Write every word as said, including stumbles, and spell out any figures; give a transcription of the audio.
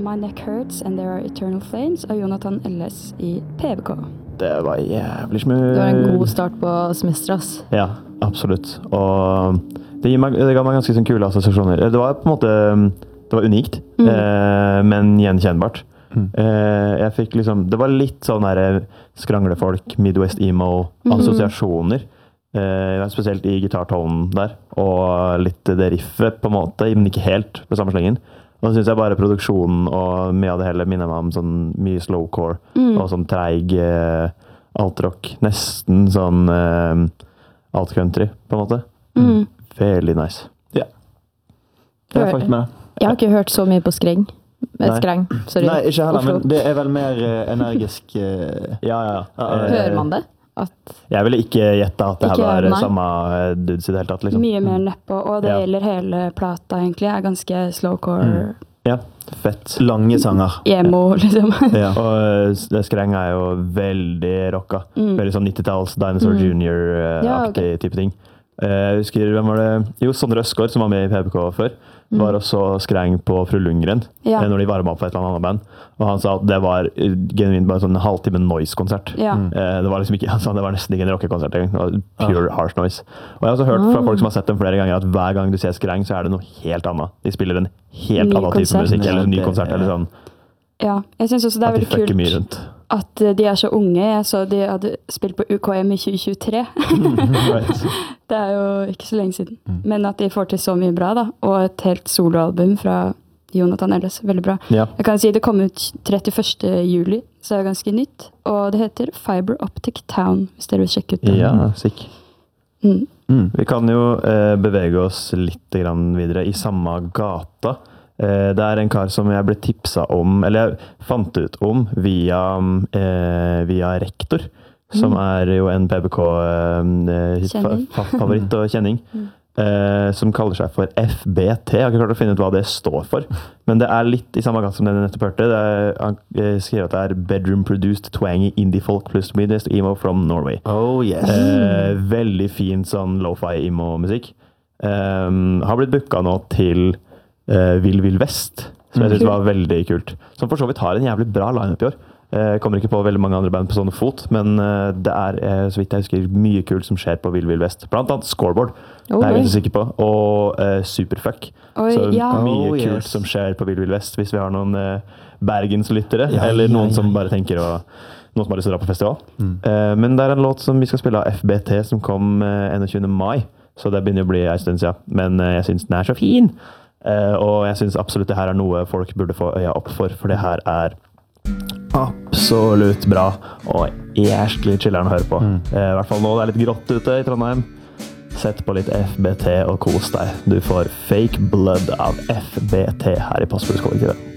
My Neck Hurts and There Are Eternal Flames av Jonathan Ellis i P V K. Det var jævlig smooth. Det var en god start på semesteret, ass. Ja, absolutt. Og det, meg, det ga meg ganske sånn kule assosiasjoner. Det var på en måte det var unikt, mm. eh, men gjenkjennbart. Mm. Eh, jeg fikk liksom, det var litt sånn der skranglefolk, Midwest emo, mm. assosiasjoner. Eh, spesielt i gitartonen der, og litt det riffet på en måte, men ikke helt på samme slengen. Og så synes jeg bare produksjonen og mye av det hele minner meg om sånn mye slowcore mm. og sånn treig eh, alt-rock. Nesten sånn eh, alt-country, på en måte. Mm. Veldig nice. Ja. Jeg har fått med det. Jeg har ikke hørt så mye på skreng. Skreng, sorry. Nei, ikke heller, men det er vel mer uh, energisk. Uh, ja, ja, ja. Hører man det? At jeg ville ikke gjette at det her var nei. Samme dudes i det hele tatt. Liksom. Mye mer neppe, og det ja. Gjelder hele plata egentlig. Er ganske slowcore. Mm. Ja, fett. Lange sanger. Emo, liksom. Ja. Og det skreng er jo veldig rocka. Mm. Veldig sånn nitti-talls Dinosaur mm. Junior-aktig ja, okay. type ting. Jeg husker, hvem var det? Jo, Sondre Øsgaard, som var med i P B K før, mm. var også skreng på Fru Lundgren ja. Når de varmet opp for et eller annet band. Og han sa at det var genuint bare sånn en halvtime noise-konsert. Ja. Mm. Det var liksom ikke, altså, det var nesten ikke en rockekonsert. Det var pure ja. Harsh noise. Og jeg har også hørt fra folk som har sett dem flere ganger, at hver gang du ser skreng, så er det noe helt annet. De spiller en helt ny annen type musikk, eller en ny konsert, eller sånn. Ja, jeg synes også det er veldig kult mye rundt. At de er så unge. Jeg så de hadde spilt på U K M i tjue tjuetre. Right. Det er jo ikke så lenge siden. Mm. Men at de får til så mye bra, da. Og et helt soloalbum fra Jonathan Ellis. Veldig bra. Ja. Jeg kan si det kom ut trettiførste juli, så det er ganske nytt. Og det heter Fiber Optic Town, hvis dere vil sjekke ut det. Ja, sikk. Mm. Mm. Vi kan jo eh, bevege oss litt grann videre i samme gata. Det er en kar som jeg ble tipsa om, eller jeg fant ut om via, eh, via Rektor, mm. som er jo en P B K-favoritt og kjenning, mm. eh, som kaller seg for F B T. Jeg har ikke klart å finne ut hva det står for, men det er litt i samme gang som den jeg nettopp hørte. Det er, han skriver at det er Bedroom Produced Twangy Indie Folk plus Midwest Emo from Norway. Oh yes. Eh, veldig fin sånn lo-fi emo-musikk. Eh, har blitt booket nå til Uh, Vill Vill Vest, som jeg synes var veldig kult. Som for så vidt har en jævlig bra line-up i år. Uh, kommer ikke på veldig mange andre band på sånne fot, men uh, det er, uh, så vidt jeg husker, mye kult som skjer på Vill Vill Vest. Blant annet Scoreboard, oh, det er jeg ikke sikker på, og uh, Superfuck. Oi, så ja. Mye oh, kult yes. som skjer på Vill Vill Vest, hvis vi har noen uh, Bergenslyttere, ja, eller noen ja, ja. Som bare tenker å, noen som har lyst til å dra på festival. Mm. Uh, men det er en låt som vi skal spille av F B T, som kom uh, enogtyvende mai, så det begynner å bli en stund siden, men uh, jeg synes den er så fin. Uh, og jeg synes absolutt det her er noe folk burde få øya opp for, for det her er absolutt bra og jæsklig chiller'n å høre på. Mm. Uh, I hvert fall nå det er litt grått ute i Trondheim. Sett på litt F B T og kos deg. Du får Fake Blood av F B T her i Postbudskollektivet.